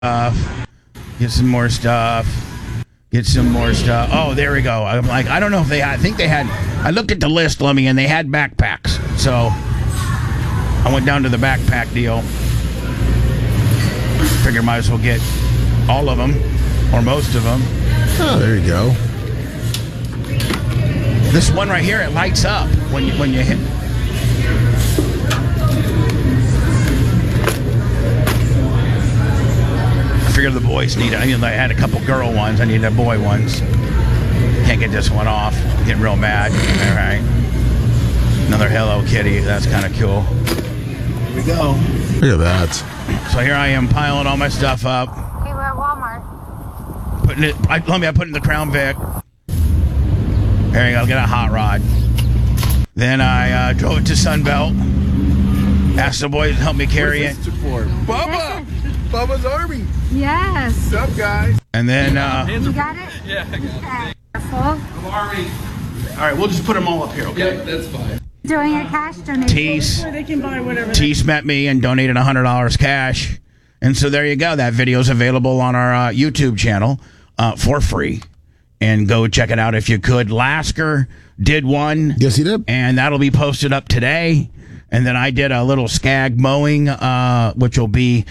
Get some more stuff. Get some more stuff. Oh, there we go. I'm like, I don't know if they had, I think they had, I looked at the list, Lummy, and they had backpacks. So I went down to the backpack deal. Figure might as well get all of them, or most of them. Oh, there you go. This one right here, it lights up when you hit. I figured the boys need it. I mean, I had a couple girl ones. I needed a boy ones. Can't get this one off. I'm getting real mad. All right. Another Hello Kitty. That's kind of cool. Here we go. Look at that. So here I am piling all my stuff up. Hey, we're at Walmart. Putting it. I put it in the Crown Vic. There you go. Get a hot rod. Then I drove it to Sunbelt. Asked the boys to help me carry it. Bubba! Bubba's Army. Yes. What's up, guys? And then, You got it? Yeah, I got it. Careful. Army. all right, we'll just put them all up here, okay? Yep, that's fine. Doing a cash donation. Tease. Tease met me and donated $100 cash. And so there you go. That video is available on our YouTube channel for free. And go check it out if you could. Lasker did one. Yes, he did. And that'll be posted up today. And then I did a little skag mowing, which will be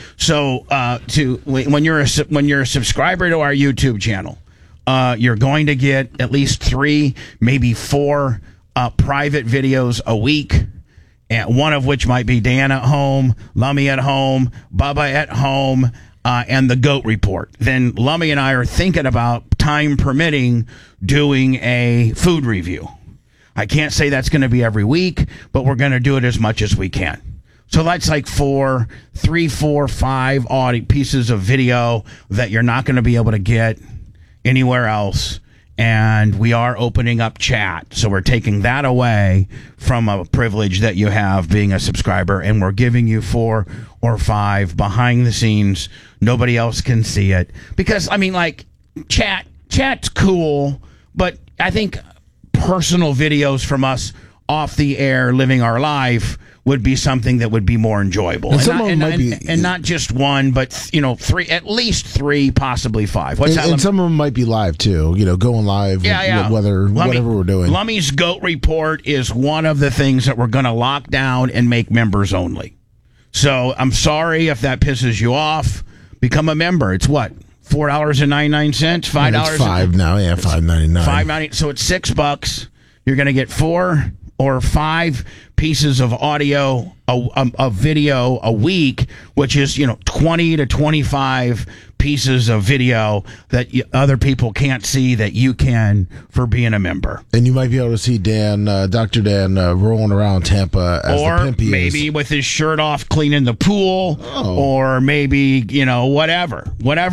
when you're a subscriber to our YouTube channel, you're going to get at least 3, maybe 4 private videos a week, and one of which might be Dan at home, Lummy at home, Bubba at home, and the Goat Report. Then Lummy and I are thinking about, time permitting, doing a food review. I can't say that's going to be every week, but we're going to do it as much as we can. So that's like 3, 4, 5 audio pieces of video that you're not going to be able to get anywhere else. And we are opening up chat. So we're taking that away from a privilege that you have being a subscriber. And we're giving you 4 or 5 behind the scenes. Nobody else can see it. Because, I mean, like, chat's cool, but I think personal videos from us off the air living our life would be something that would be more enjoyable, and not just one, but 3, at least 3, possibly 5. And some of them might be live too. Going live. Whatever we're doing. Lummy's Goat Report is one of the things that we're going to lock down and make members only. So I'm sorry if that pisses you off. Become a member. It's what? $4.99, $5. It's $5 now, yeah, $5.99. $5.99. So it's $6. You're going to get 4 or 5 pieces of audio, a video a week, which is 20 to 25 pieces of video that other people can't see that you can for being a member. And you might be able to see Dan, Dr. Dan, rolling around Tampa as the pimp he is. Or maybe with his shirt off cleaning the pool, or maybe, whatever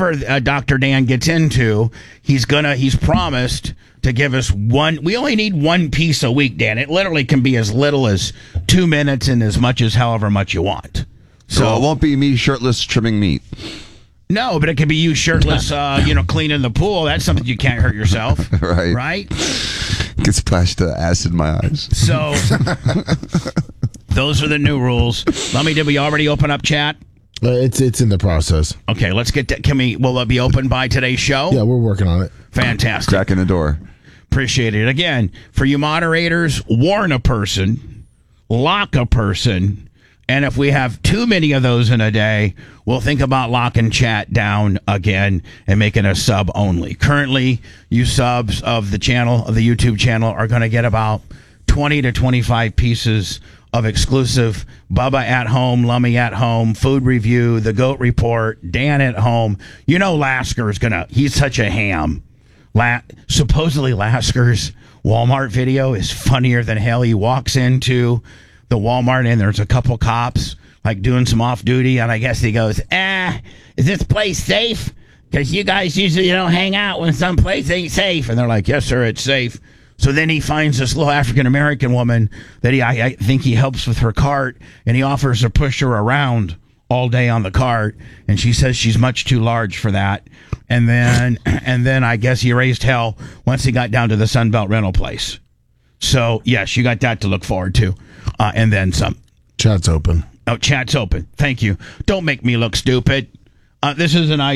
Dr. Dan gets into, he's promised to give us one. We only need one piece a week, Dan. It literally can be as little as 2 minutes and as much as however much you want. So it won't be me shirtless trimming meat. No, but it could be you shirtless, cleaning the pool. That's something you can't hurt yourself. Right? Get splashed acid in my eyes. So, those are the new rules. Lummy, did we already open up chat? It's in the process. Okay, let's get that. Will it be open by today's show? Yeah, we're working on it. Fantastic. Cracking the door. Appreciate it. Again, for you moderators, warn a person, lock a person, and if we have too many of those in a day, we'll think about locking chat down again and making a sub only. Currently, you subs of the YouTube channel, are going to get about 20 to 25 pieces of exclusive Bubba at home, Lummy at home, food review, the Goat Report, Dan at home. Lasker is he's such a ham. Supposedly Lasker's Walmart video is funnier than hell. He walks into the Walmart and there's a couple cops doing some off duty, and I guess he goes, is this place safe? Because you guys usually don't hang out when some place ain't safe. And they're like, yes, sir, it's safe. So then he finds this little African-American woman that I think he helps with her cart, and he offers to push her around all day on the cart, and she says she's much too large for that. And then I guess he raised hell once he got down to the Sunbelt rental place. So, yes, you got that to look forward to. And then some. Chat's open. Oh, chat's open. Thank you. Don't make me look stupid. This is an